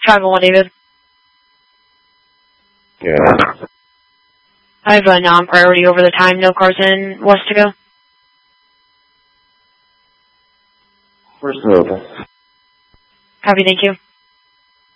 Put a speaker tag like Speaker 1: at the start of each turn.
Speaker 1: 501, David.
Speaker 2: Yeah.
Speaker 1: I have a non-priority over the time. No cars in west to go.
Speaker 2: Where's the...
Speaker 1: Copy, thank you.